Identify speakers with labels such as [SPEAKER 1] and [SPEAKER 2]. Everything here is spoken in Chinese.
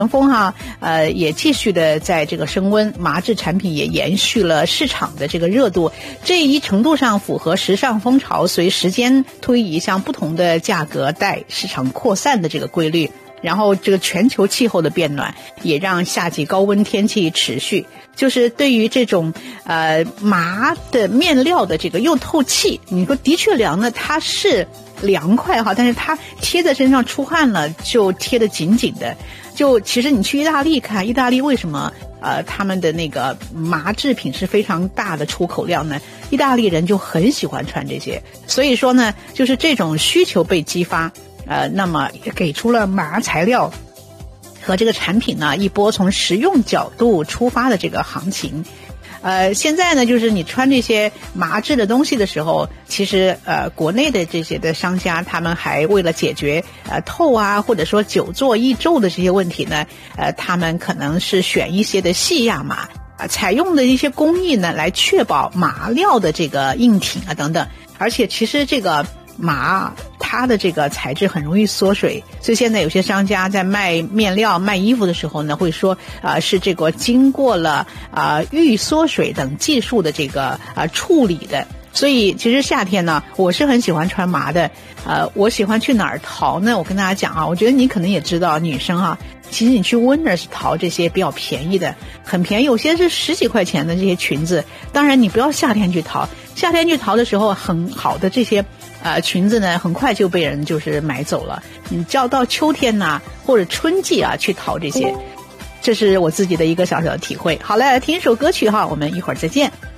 [SPEAKER 1] 风哈，也继续的在这个升温，麻质产品也延续了市场的这个热度，这一程度上符合时尚风潮随时间推移向不同的价格带市场扩散的这个规律。然后这个全球气候的变暖也让夏季高温天气持续，就是对于这种麻的面料的这个又透气，你说的确凉呢，它是凉快哈，但是它贴在身上出汗了就贴得紧紧的。就其实你去意大利看，意大利为什么他们的那个麻制品是非常大的出口量呢？意大利人就很喜欢穿这些，所以说呢，就是这种需求被激发，那么也给出了麻材料和这个产品呢一波从实用角度出发的这个行情。现在呢，就是你穿这些麻质的东西的时候，其实国内的这些的商家，他们还为了解决透啊或者说久坐易皱的这些问题呢，他们可能是选一些的细亚麻，采用的一些工艺呢来确保麻料的这个硬挺啊等等。而且其实这个麻它的这个材质很容易缩水，所以现在有些商家在卖面料卖衣服的时候呢，会说是这个经过了预缩水等技术的这个处理的。所以其实夏天呢，我是很喜欢穿麻的。我喜欢去哪儿淘呢？我跟大家讲啊，我觉得你可能也知道，女生啊，其实你去 Winners 淘这些比较便宜的，很便宜，有些是10几块钱的这些裙子。当然你不要夏天去淘，夏天去淘的时候很好的这些裙子呢，很快就被人就是买走了。你就要到秋天呐或者春季啊去淘这些。这是我自己的一个小小的体会。好了，听一首歌曲哈，我们一会儿再见。